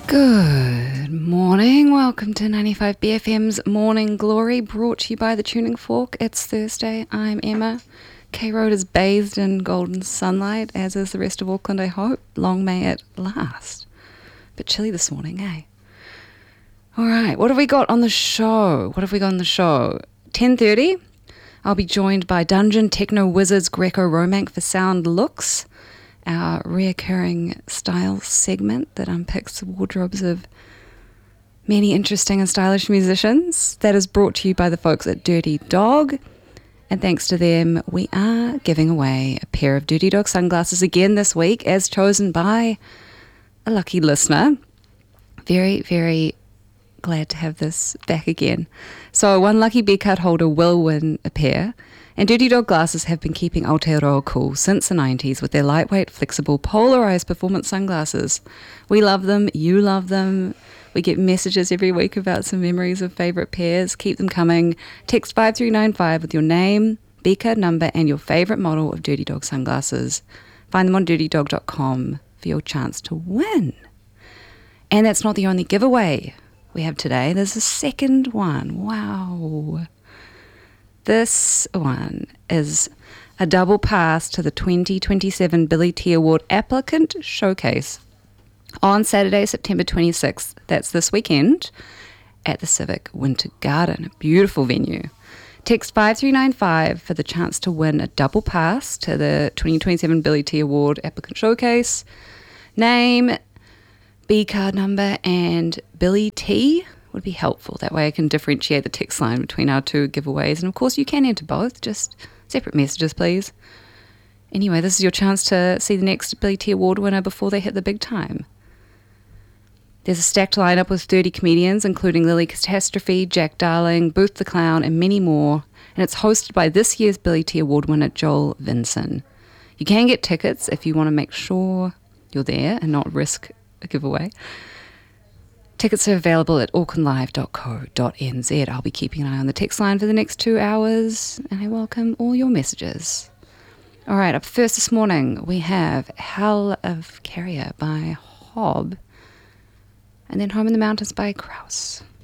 Good morning. Welcome to 95BFM's Morning Glory, brought to you by the Tuning Fork. It's Thursday. I'm Emma. K Road is bathed in golden sunlight, as is the rest of Auckland, I hope. Long may it last. Bit chilly this morning, eh? All right, what have we got on the show? 10:30, I'll be joined by Dungeon Techno Wizards Greco-Romank for Sound Looks, our reoccurring style segment that unpicks the wardrobes of many interesting and stylish musicians. That is brought to you by the folks at Dirty Dog. And thanks to them, we are giving away a pair of Dirty Dog sunglasses again this week, as chosen by a lucky listener. Very, very glad to have this back again. So one lucky beer card holder will win a pair. And Dirty Dog glasses have been keeping Aotearoa cool since the 90s with their lightweight, flexible, polarised performance sunglasses. We love them. You love them. We get messages every week about some memories of favourite pairs. Keep them coming. Text 5395 with your name, beer card number, and your favourite model of Dirty Dog sunglasses. Find them on dirtydog.com for your chance to win. And that's not the only giveaway we have today. There's a second one. Wow. This one is a double pass to the 2027 Billy T Award Applicant Showcase on Saturday, September 26th. That's this weekend at the Civic Winter Garden, a beautiful venue. Text 5395 for the chance to win a double pass to the 2027 Billy T Award Applicant Showcase. Name, B card number, and Billy T would be helpful. That way I can differentiate the text line between our two giveaways. And of course you can enter both, just separate messages please. Anyway, this is your chance to see the next Billy T Award winner before they hit the big time. There's a stacked lineup with 30 comedians, including Lily Catastrophe, Jack Darling, Booth the Clown, and many more. And it's hosted by this year's Billy T Award winner, Joel Vinson. You can get tickets if you want to make sure you're there and not risk a giveaway. Tickets are available at aucklandlive.co.nz. I'll be keeping an eye on the text line for the next 2 hours, and I welcome all your messages. All right, up first this morning, we have Hell of Carrier by Hob, and then Home in the Mountains by Kraus.